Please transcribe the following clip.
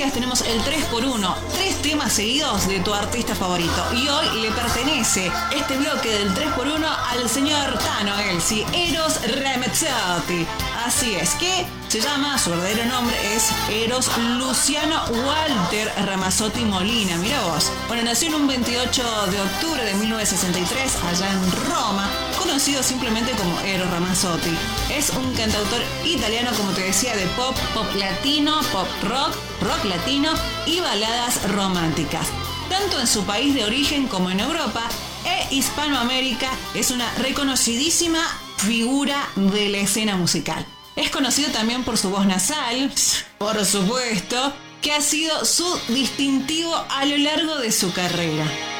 días tenemos el 3x1, 3 temas seguidos de tu artista favorito. Y hoy le pertenece este bloque del 3x1 al señor Tano Elsi, Eros Ramazzotti. Así es, que se llama, su verdadero nombre es Eros Luciano Walter Ramazzotti Molina. Mira vos. Bueno, nació en un 28 de octubre de 1963 allá en Roma, conocido simplemente como Eros Ramazzotti. Es un cantautor italiano, como te decía, de pop, pop latino, pop rock, rock latino y baladas románticas. Tanto en su país de origen como en Europa e Hispanoamérica es una reconocidísima figura de la escena musical. Es conocido también por su voz nasal, por supuesto, que ha sido su distintivo a lo largo de su carrera.